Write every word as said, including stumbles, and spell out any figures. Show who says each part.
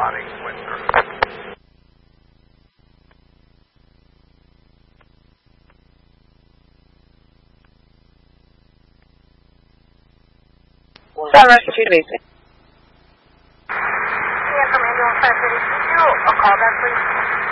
Speaker 1: Scotty Winter.
Speaker 2: Southwest two basic.
Speaker 1: Yeah, from ambulance five thirty-two, a call back please.